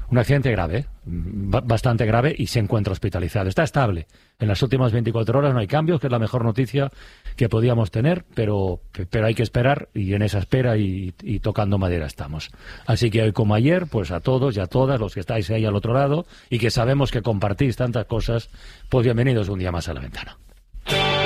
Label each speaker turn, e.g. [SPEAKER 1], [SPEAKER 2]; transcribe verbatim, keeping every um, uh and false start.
[SPEAKER 1] Un accidente grave, ¿eh? Bastante grave, y se encuentra hospitalizado. Está estable. En las últimas veinticuatro horas no hay cambios, que es la mejor noticia que podíamos tener, pero, pero hay que esperar, y en esa espera y, y tocando madera estamos. Así que hoy como ayer, pues a todos y a todas los que estáis ahí al otro lado y que sabemos que compartís tantas cosas, pues bienvenidos un día más a La Ventana.